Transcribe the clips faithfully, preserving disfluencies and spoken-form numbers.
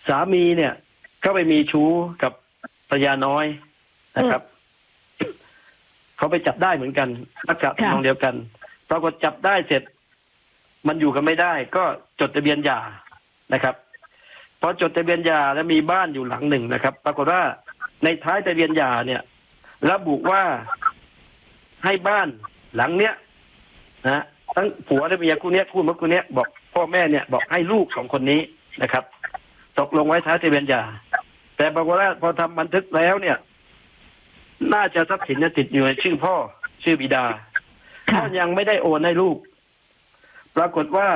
สามีเนี่ยก็ไปมีชู้กับภรรยาน้อยนะครับเขาไปจับได้เหมือนกันลักษณะทำนองเดียวกันปรากฏจับได้เสร็จมันอยู่กันไม่ได้ก็จดทะเบียนหย่านะครับพอจดทะเบียนหย่าแล้วมีบ้านอยู่หลังหนึ่งนะครับปรากฏว่าในท้ายทะเบียนหย่าเนี่ยระบุว่าให้บ้านหลังเนี้ยนะทั้งผัวและเมียคู่เนี้ยคู่เมื่อคู่เนี้ยบอกพ่อแม่เนี่ยบอกให้ลูกสองคนนี้นะครับตกลงไว้ท้ายทะเบียนหย่าแต่ปรากฏว่าพอทำบันทึกแล้วเนี่ยน่าจะทรัพย์สินติดอยู่ในชื่อพ่อชื่อบิดาก็ยังไม่ได้โอนให้ลูกปรากฏว่า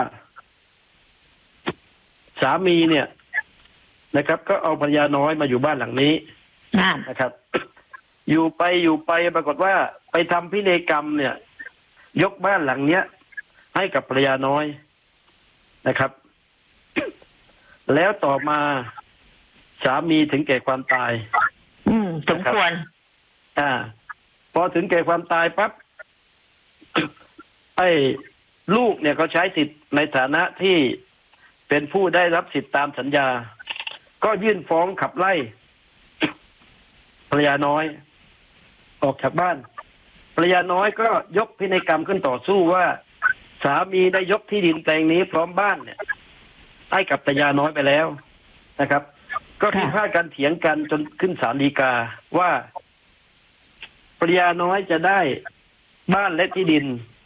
สามีเนี่ยนะครับก็เอาภรรยาน้อยมาอยู่บ้านหลังนี้นะครับ อยู่ไปอยู่ไปปรากฏว่าไปทำพินัยกรรมเนี่ยยกบ้านหลังเนี้ยให้กับภรรยาน้อยนะครับ แล้วต่อมาสามีถึงแก่ความตายอืมสมควรอ่าพอถึงแก่ความตายปั๊บ ไอ้ลูกเนี่ยเขาใช้สิทธิ์ในฐานะที่เป็นผู้ได้รับสิทธิ์ตามสัญญาก็ยื่นฟ้องขับไล่ภรรยาน้อยออกจากบ้านภรรยาน้อยก็ยกพินัยกรรมขึ้นต่อสู้ว่าสามีได้ยกที่ดินแปลงนี้พร้อมบ้านเนี่ยให้กับภรรยาน้อยไปแล้วนะครับ ก็พิพาทกันเถียงกันจนขึ้นศาลฎีกาว่าภรรยาน้อยจะได้บ้านและที่ดิน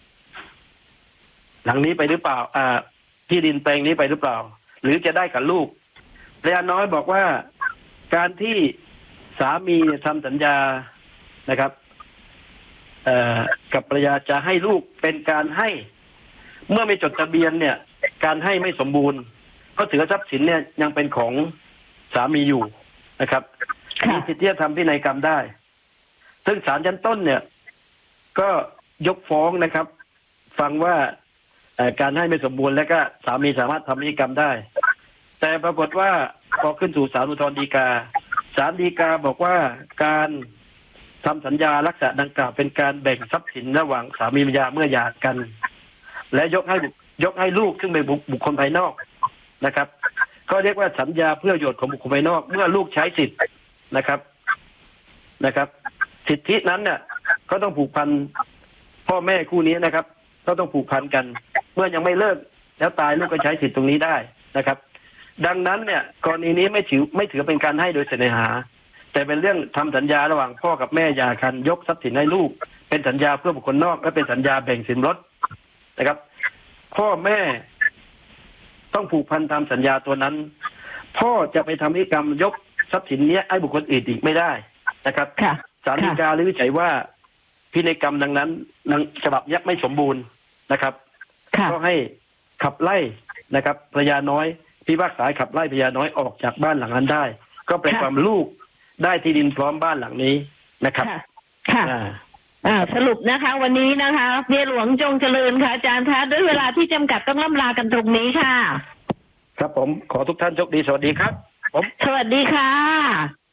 หลังนี้ไปหรือเปล่าอ่าที่ดินแปลงนี้ไปหรือเปล่าหรือจะได้กับลูกภรรยาน้อยบอกว่าการที่สามีทำสัญญานะครับเอ่อกับภรรยาจะให้ลูกเป็นการให้เมื่อไม่จดทะเบียนเนี่ยการให้ไม่สมบูรณ์ก็ถือทรัพย์สินเนี่ยยังเป็นของสามีอยู่นะครับมีสิทธิ์ที่จะทำพินัยกรรมได้ซึ่งศาลชั้นต้นเนี่ยก็ยกฟ้องนะครับ ฟังว่าการให้ไม่สมบูรณ์แล้วก็สามีสามารถทำพินัยกรรมได้แต่ปรากฏว่าพอขึ้นสู่ศาลอุทธรณ์ฎีกาศาลฎีกาบอกว่าการทำสัญญาลักษณะดังกล่าวเป็นการแบ่งทรัพย์สินระหว่างสามีภรรยาเมื่อหย่ากัน และยกให้ยกให้ลูกซึ่งเป็นบุคคลภายนอกนะครับก็เรียกว่าสัญญาเพื่อประโยชน์ของบุคคลภายนอกเมื่อลูกใช้สิทธิ์นะครับนะครับสิทธินั้นเนี่ยก็ต้องผูกพันพ่อแม่คู่นี้นะครับก็ต้องผูกพันกันเมื่อยังไม่เลิกแล้วตายลูกก็ใช้สิทธิ์ตรงนี้ได้นะครับดังนั้นเนี่ยกรณีนี้ไม่ถือไม่ถือเป็นการให้โดยเสน่หาแต่เป็นเรื่องทำสัญญาระหว่างพ่อกับแม่หย่ากันยกทรัพย์สินให้ลูกเป็นสัญญาเพื่อบุคคลนอกและเป็นสัญญาแบ่งสินรถนะครับพ่อแม่ต้องผูกพันตามสัญญาตัวนั้นพ่อจะไปทำพิธีกรรมยกทรัพย์สินนี้ให้บุคคลอื่นอีกไม่ได้นะครับศาลฎีกาเลยวิจัยว่าพินัยกรรมดังนั้นฉบับยักไม่สมบูรณ์นะครับก็ให้ขับไล่นะครับภรรยาน้อยพิพากษาขับไล่ภรรยาน้อยออกจากบ้านหลังนั้นได้ก็เป็นความลูกได้ที่ดินพร้อมบ้านหลังนี้นะครับค่ะอ่าสรุปนะคะวันนี้นะคะเมียหลวงจงเจริญค่ะอาจารย์คะด้วยเวลาที่จำกัดต้องล่ำลากันตรงนี้ค่ะครับผมขอทุกท่านโชคดีสวัสดีครับผมสวัสดีค่ะ